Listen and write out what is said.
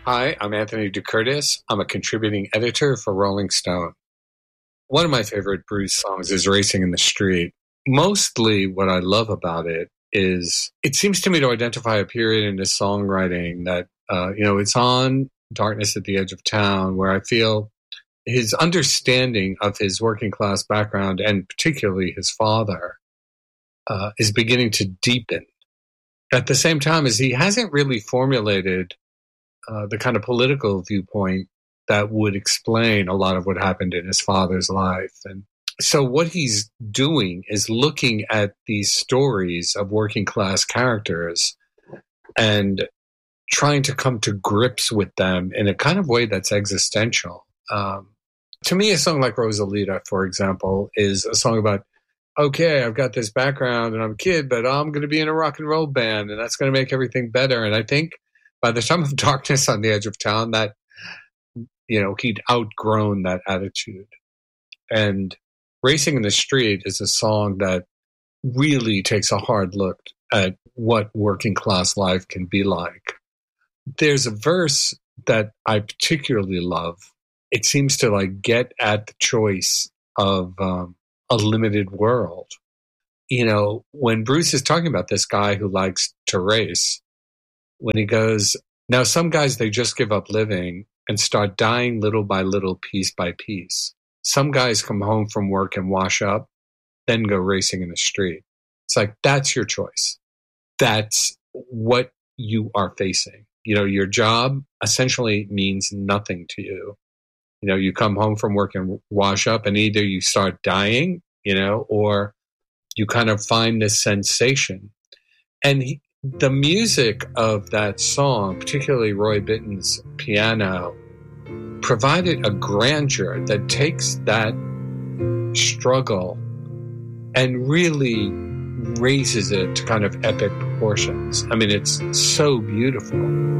Hi, I'm Anthony DeCurtis. I'm a contributing editor for Rolling Stone. One of my favorite Bruce songs is Racing in the Street. Mostly what I love about it is it seems to me to identify a period in his songwriting that, it's on Darkness at the Edge of Town, where I feel his understanding of his working class background, and particularly his father, is beginning to deepen. At the same time as he hasn't really formulated the kind of political viewpoint that would explain a lot of what happened in his father's life. And so what he's doing is looking at these stories of working class characters and trying to come to grips with them in a kind of way that's existential. To me, a song like Rosalita, for example, is a song about, okay, I've got this background and I'm a kid, but I'm going to be in a rock and roll band and that's going to make everything better. And I think by the time of Darkness on the Edge of Town, that, he'd outgrown that attitude. And Racing in the Street is a song that really takes a hard look at what working class life can be like. There's a verse that I particularly love. It seems to get at the choice of a limited world. When Bruce is talking about this guy who likes to race, when he goes, now some guys, they just give up living and start dying little by little, piece by piece. Some guys come home from work and wash up, then go racing in the street. It's like, that's your choice. That's what you are facing. Your job essentially means nothing to you. You come home from work and wash up, and either you start dying, or you kind of find this sensation. And the music of that song, particularly Roy Bittan's piano, provided a grandeur that takes that struggle and really raises it to kind of epic proportions. I mean, it's so beautiful.